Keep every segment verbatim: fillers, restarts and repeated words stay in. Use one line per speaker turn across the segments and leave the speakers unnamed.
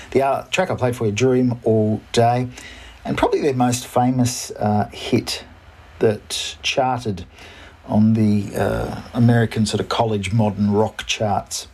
The uh, track I played for you, Dream All Day, and probably their most famous uh, hit that charted on the uh, American sort of college modern rock charts,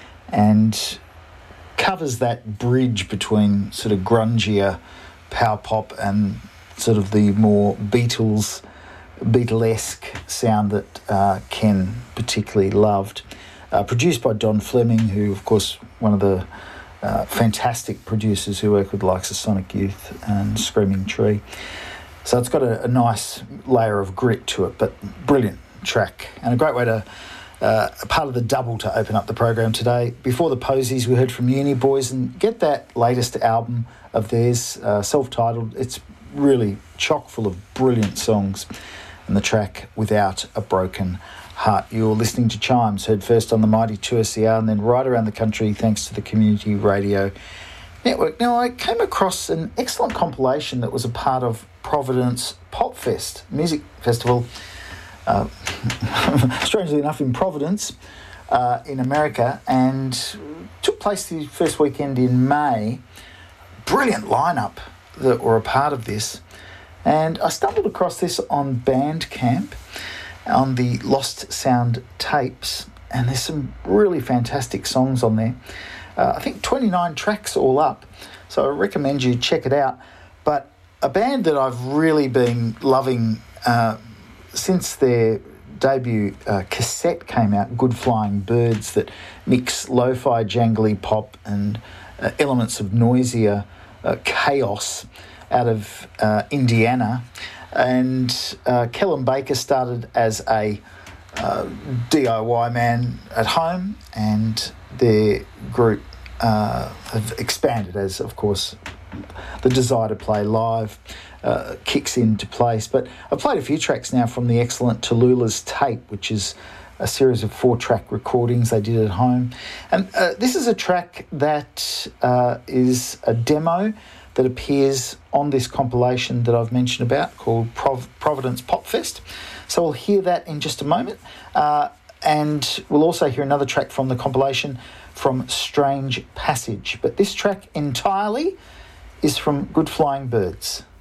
and covers that bridge between sort of grungier power pop and sort of the more Beatles, Beatlesque sound that uh, Ken particularly loved. Uh, produced by Don Fleming, who, of course, one of the uh, fantastic producers who work with the likes of Sonic Youth and Screaming Tree. So it's got a, a nice layer of grit to it, but brilliant track and a great way to uh, a part of the double to open up the program today. Before the Posies, we heard from Uni Boys, and get that latest album of theirs, uh, self-titled. It's really chock full of brilliant songs, and the track Without a Broken Heart. You're listening to Chimes, heard first on the mighty two S C R and then right around the country thanks to the Community Radio Network. Now, I came across an excellent compilation that was a part of Providence Pop Fest music festival, uh, strangely enough in Providence uh, in America, and took place the first weekend in May. Brilliant lineup that were a part of this, and I stumbled across this on Bandcamp on the Lost Sound tapes, and there's some really fantastic songs on there. Uh, I think twenty-nine tracks all up, so I recommend you check it out. But a band that I've really been loving uh, since their debut uh, cassette came out, Good Flying Birds, that mix lo-fi jangly pop and uh, elements of noisier uh, chaos out of uh, Indiana. And uh, Kellen Baker started as a uh, D I Y man at home, and their group uh, have expanded as, of course, the desire to play live uh, kicks into place. But I've played a few tracks now from the excellent Tallulah's Tape, which is a series of four-track recordings they did at home. And uh, this is a track that uh, is a demo that appears on this compilation that I've mentioned about called Prov- Providence Pop Fest. So we'll hear that in just a moment. Uh, and we'll also hear another track from the compilation from Strange Passage. But this track entirely is from Good Flying Birds.